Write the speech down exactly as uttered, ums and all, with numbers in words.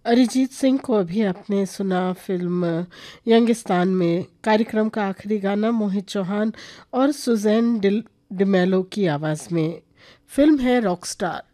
अरिजीत सिंह को अभी आपने सुना फिल्म यंगिस्तान में। कार्यक्रम का आखिरी गाना मोहित चौहान और सुजैन डिल डिमेलो की आवाज़ में। फिल्म है रॉकस्टार।